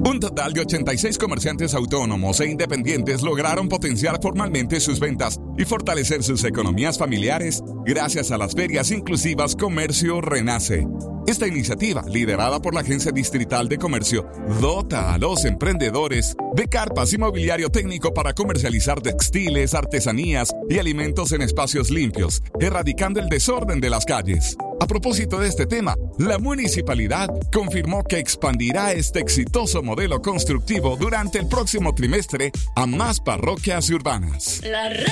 Un total de 86 comerciantes autónomos e independientes lograron potenciar formalmente sus ventas y fortalecer sus economías familiares gracias a las ferias inclusivas Comercio Renace. Esta iniciativa, liderada por la Agencia Distrital de Comercio, dota a los emprendedores de carpas y mobiliario técnico para comercializar textiles, artesanías y alimentos en espacios limpios, erradicando el desorden de las calles. A propósito de este tema, la municipalidad confirmó que expandirá este exitoso modelo constructivo durante el próximo trimestre a más parroquias urbanas.